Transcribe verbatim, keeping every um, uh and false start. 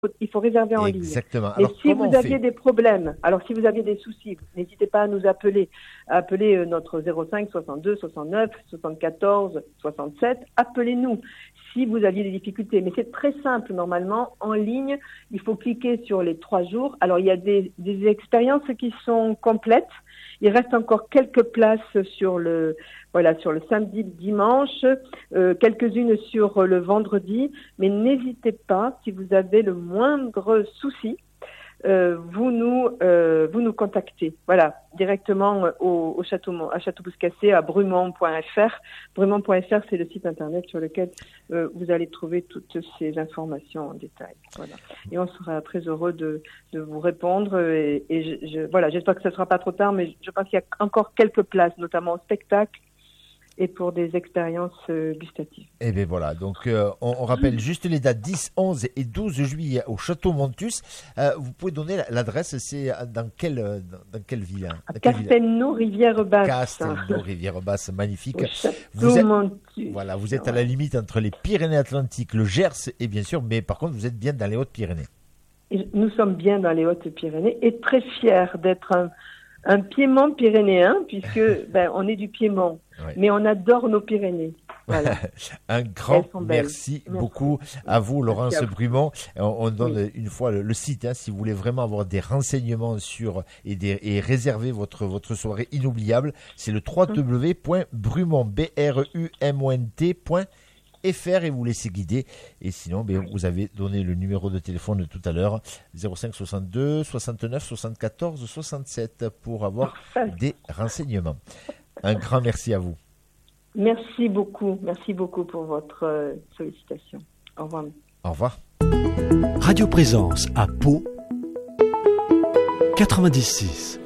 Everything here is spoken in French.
il faut réserver en Exactement. ligne. Alors, et si comment vous on aviez fait des problèmes, alors si vous aviez des soucis, n'hésitez pas à nous appeler. Appelez euh, notre zéro cinq soixante-deux soixante-neuf soixante-quatorze soixante-sept. Appelez-nous si vous aviez des difficultés. Mais c'est très simple normalement. En ligne, il faut cliquer sur les trois jours. Alors il y a des, des expériences qui sont complètes. Il reste encore quelques places sur le voilà sur le samedi, le dimanche, euh, quelques-unes sur le vendredi. Mais n'hésitez pas, si vous avez le moindre souci, euh, vous nous euh, vous nous contactez. Voilà, directement au, au château à Château-Bouscassé à brumont point f r. brumont point f r, c'est le site internet sur lequel euh, vous allez trouver toutes ces informations en détail. Voilà. Et on sera très heureux de, de vous répondre. Et, et je, je, voilà, j'espère que ce ne sera pas trop tard, mais je pense qu'il y a encore quelques places, notamment au spectacle et pour des expériences euh, gustatives. Et bien voilà, donc euh, on, on rappelle juste les dates dix, onze et douze juillet au Château Montus. Euh, vous pouvez donner l'adresse, c'est dans quelle, dans, dans quelle ville hein, à Castelnau, Rivière-Basse. Castelnau, Rivière-Basse, magnifique. Vous êtes, Montus. Voilà, vous êtes à la limite entre les Pyrénées-Atlantiques, le Gers et bien sûr, mais par contre vous êtes bien dans les Hautes-Pyrénées. Nous sommes bien dans les Hautes-Pyrénées et très fiers d'être un, un Piémont pyrénéen puisque ben, on est du Piémont. Ouais. Mais on adore nos Pyrénées. Voilà. Un grand merci, merci beaucoup à vous, Laurence à vous. Brumont. On, on donne oui. une fois le, le site, hein, si vous voulez vraiment avoir des renseignements sur et, des, et réserver votre, votre soirée inoubliable. C'est le w w w point brumont point f r et vous laissez guider. Et sinon, ben, vous avez donné le numéro de téléphone de tout à l'heure, zéro cinq soixante-deux soixante-neuf soixante-quatorze soixante-sept pour avoir des renseignements. Un grand merci à vous. Merci beaucoup. Merci beaucoup pour votre euh, sollicitation. Au revoir. Au revoir. Radio Présence à Pau quatre-vingt-dix-six.